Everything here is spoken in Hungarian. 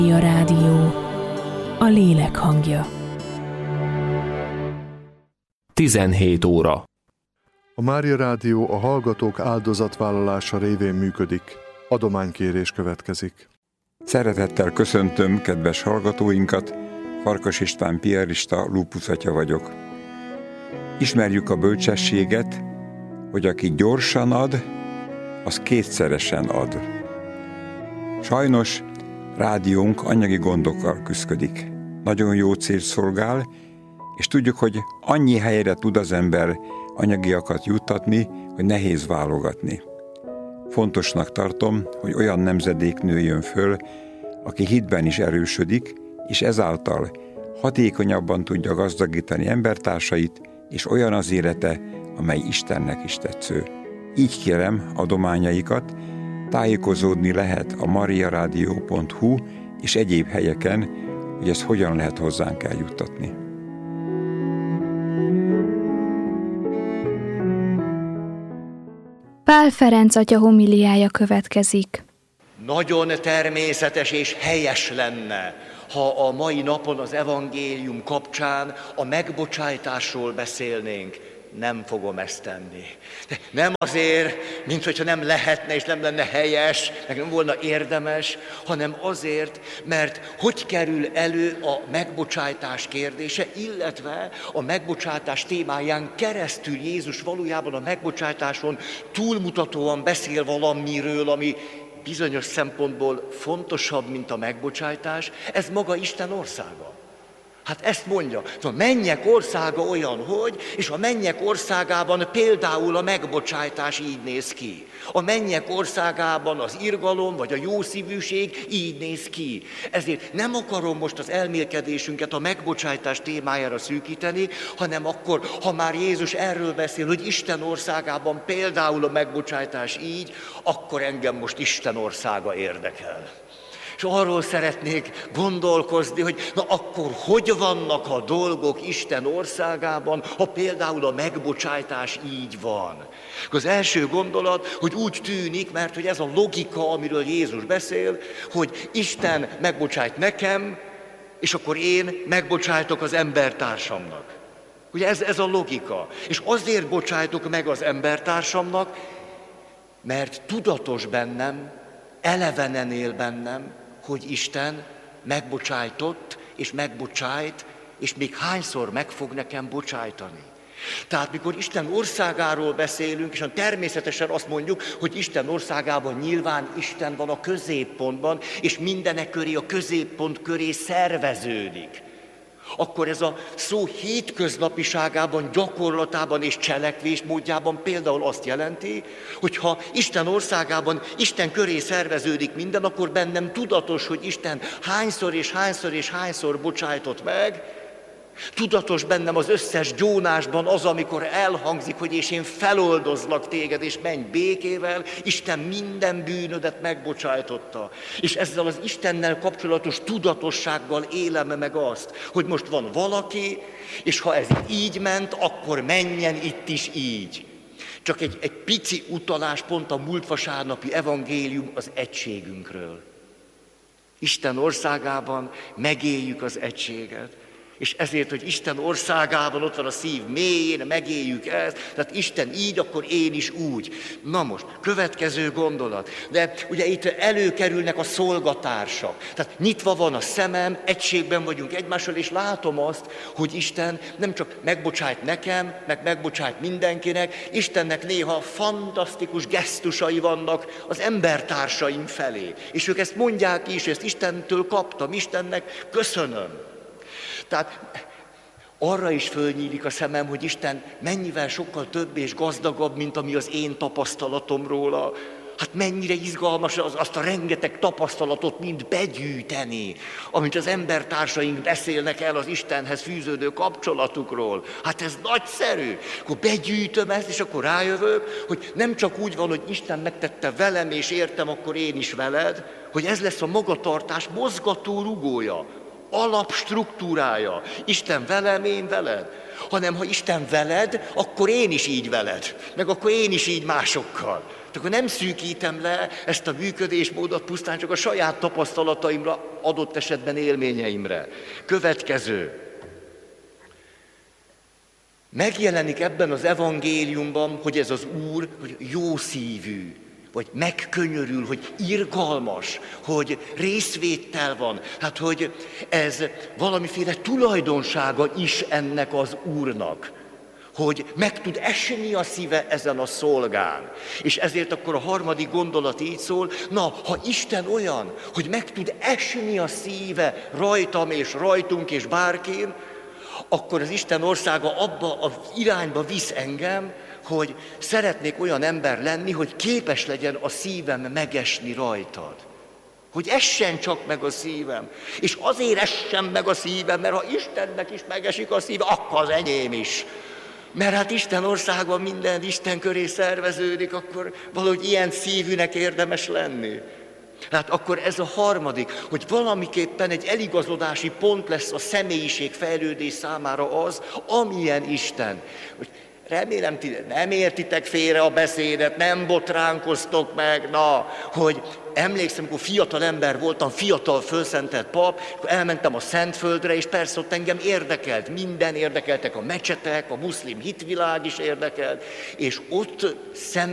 A rádió, a lélek hangja. 17 óra. A Mária Rádió a hallgatók áldozatvállalása révén működik. Adománykérés következik. Szeretettel köszöntöm kedves hallgatóinkat, Farkas István piarista, Lupus atya vagyok. Ismerjük a bölcsességet, hogy aki gyorsan ad, az kétszeresen ad. Sajnos rádiónk anyagi gondokkal küszködik. Nagyon jó célt szolgál, és tudjuk, hogy annyi helyre tud az ember anyagiakat juttatni, hogy nehéz válogatni. Fontosnak tartom, hogy olyan nemzedék nőjön föl, aki hitben is erősödik, és ezáltal hatékonyabban tudja gazdagítani embertársait, és olyan az élete, amely Istennek is tetsző. Így kérem adományaikat, tájékozódni lehet a mariaradio.hu és egyéb helyeken, hogy ezt hogyan lehet hozzánk eljuttatni. Pál Ferenc atya homiliája következik. Nagyon természetes és helyes lenne, ha a mai napon az evangélium kapcsán a megbocsájtásról beszélnénk. Nem fogom ezt tenni. De nem azért, mint hogyha nem lehetne és nem lenne helyes, meg nem volna érdemes, hanem azért, mert hogy kerül elő a megbocsájtás kérdése, illetve a megbocsájtás témáján keresztül Jézus valójában a megbocsájtáson túlmutatóan beszél valamiről, ami bizonyos szempontból fontosabb, mint a megbocsájtás, ez maga Isten országa. Hát ezt mondja, a mennyek országa olyan, hogy, és a mennyek országában például a megbocsájtás így néz ki. A mennyek országában az irgalom vagy a jószívűség így néz ki. Ezért nem akarom most az elmélkedésünket a megbocsájtás témájára szűkíteni, hanem akkor, ha már Jézus erről beszél, hogy Isten országában például a megbocsájtás így, akkor engem most Isten országa érdekel. És arról szeretnék gondolkozni, hogy na akkor hogy vannak a dolgok Isten országában, ha például a megbocsájtás így van. Az első gondolat, hogy úgy tűnik, mert hogy ez a logika, amiről Jézus beszél, hogy Isten megbocsájt nekem, és akkor én megbocsájtok az embertársamnak. Ugye ez a logika. És azért bocsájtok meg az embertársamnak, mert tudatos bennem, elevenen él bennem, hogy Isten megbocsájtott, és megbocsájt, és még hányszor meg fog nekem bocsájtani. Tehát mikor Isten országáról beszélünk, és természetesen azt mondjuk, hogy Isten országában nyilván Isten van a középpontban, és mindenek köré, a középpont köré szerveződik. Akkor ez a szó hétköznapiságában, gyakorlatában és cselekvésmódjában például azt jelenti, hogy ha Isten országában Isten köré szerveződik minden, akkor bennem tudatos, hogy Isten hányszor és hányszor és hányszor bocsájtott meg, tudatos bennem az összes gyónásban az, amikor elhangzik, hogy és én feloldozlak téged, és menj békével, Isten minden bűnödet megbocsájtotta. És ezzel az Istennel kapcsolatos tudatossággal élem meg azt, hogy most van valaki, és ha ez így ment, akkor menjen itt is így. Csak egy pici utalás pont a múlt vasárnapi evangélium az egységünkről. Isten országában megéljük az egységet. És ezért, hogy Isten országában ott van a szív mélyén, megéljük ezt, tehát Isten így, akkor én is úgy. Na most, következő gondolat. De ugye itt előkerülnek a szolgatársak. Tehát nyitva van a szemem, egységben vagyunk egymással, és látom azt, hogy Isten nem csak megbocsájt nekem, meg megbocsájt mindenkinek, Istennek néha fantasztikus gesztusai vannak az embertársaim felé. És ők ezt mondják is, ezt Istentől kaptam, Istennek köszönöm. Tehát arra is fölnyílik a szemem, hogy Isten mennyivel sokkal több és gazdagabb, mint ami az én tapasztalatom róla. Hát mennyire izgalmas azt a rengeteg tapasztalatot mind begyűjteni, amit az embertársaink beszélnek el az Istenhez fűződő kapcsolatukról. Hát ez nagyszerű. Akkor begyűjtöm ezt, és akkor rájövök, hogy nem csak úgy van, hogy Isten megtette velem, és értem, akkor én is veled, hogy ez lesz a magatartás mozgató rugója. Alapstruktúrája. Isten velem, én veled. Hanem ha Isten veled, akkor én is így veled. Meg akkor én is így másokkal. akkor nem szűkítem le ezt a működésmódot pusztán csak a saját tapasztalataimra, adott esetben élményeimre. Következő. Megjelenik ebben az evangéliumban, hogy ez az Úr, hogy jó szívű, vagy megkönyörül, hogy irgalmas, hogy részvéttel van. Hát, hogy ez valamiféle tulajdonsága is ennek az Úrnak, hogy meg tud esni a szíve ezen a szolgán. És ezért akkor a harmadik gondolat így szól, na, ha Isten olyan, hogy meg tud esni a szíve rajtam és rajtunk és bárkin, akkor az Isten országa abba az irányba visz engem, hogy szeretnék olyan ember lenni, hogy képes legyen a szívem megesni rajtad. Hogy essen csak meg a szívem. És azért essen meg a szívem, mert ha Istennek is megesik a szíve, akkor az enyém is. Mert hát Isten országban minden Isten köré szerveződik, akkor valahogy ilyen szívűnek érdemes lenni. Hát akkor ez a harmadik, hogy valamiképpen egy eligazodási pont lesz a személyiség fejlődés számára az, amilyen Isten. Hogy remélem, ti nem értitek félre a beszédet, nem botránkoztok meg, na, hogy emlékszem, amikor fiatal ember voltam, fiatal fölszentelt pap, akkor elmentem a Szentföldre, és persze ott engem érdekelt, minden érdekeltek, a mecsetek, a muszlim hitvilág is érdekelt, és ott